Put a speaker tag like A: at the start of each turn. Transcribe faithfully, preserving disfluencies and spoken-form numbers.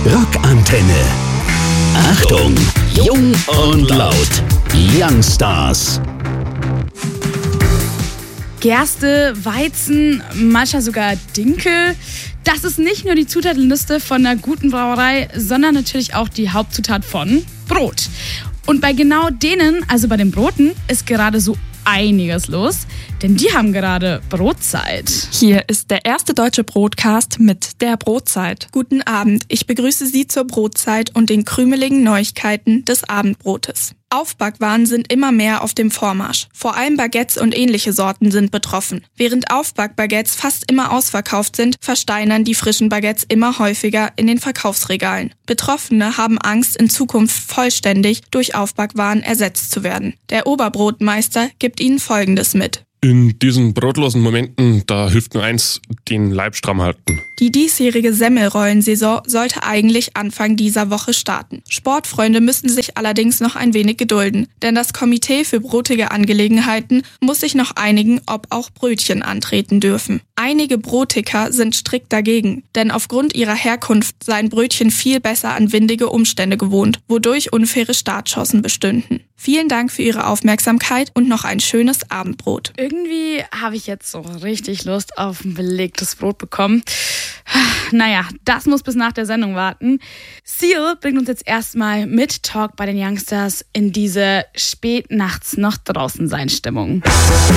A: Rockantenne. Achtung, jung und laut. Youngstars.
B: Gerste, Weizen, manchmal sogar Dinkel. Das ist nicht nur die Zutatenliste von einer guten Brauerei, sondern natürlich auch die Hauptzutat von Brot. Und bei genau denen, also bei den Broten, ist gerade so einiges los, denn die haben gerade Brotzeit.
C: Hier ist der erste deutsche Brotcast mit der Brotzeit.
D: Guten Abend, ich begrüße Sie zur Brotzeit und den krümeligen Neuigkeiten des Abendbrotes. Aufbackwaren sind immer mehr auf dem Vormarsch. Vor allem Baguettes und ähnliche Sorten sind betroffen. Während Aufbackbaguettes fast immer ausverkauft sind, versteinern die frischen Baguettes immer häufiger in den Verkaufsregalen. Betroffene haben Angst, in Zukunft vollständig durch Aufbackwaren ersetzt zu werden. Der Oberbrotmeister gibt ihnen Folgendes mit.
E: In diesen brotlosen Momenten, da hilft nur eins, den Leib stramm halten.
D: Die diesjährige Semmelrollensaison sollte eigentlich Anfang dieser Woche starten. Sportfreunde müssen sich allerdings noch ein wenig gedulden, denn das Komitee für brotige Angelegenheiten muss sich noch einigen, ob auch Brötchen antreten dürfen. Einige Brotiker sind strikt dagegen, denn aufgrund ihrer Herkunft seien Brötchen viel besser an windige Umstände gewohnt, wodurch unfaire Startchancen bestünden. Vielen Dank für Ihre Aufmerksamkeit und noch ein schönes Abendbrot.
B: Irgendwie habe ich jetzt so richtig Lust auf ein belegtes Brot bekommen. Naja, das muss bis nach der Sendung warten. Seal bringt uns jetzt erstmal mit Talk bei den Youngstars in diese spätnachts noch draußen sein Stimmung.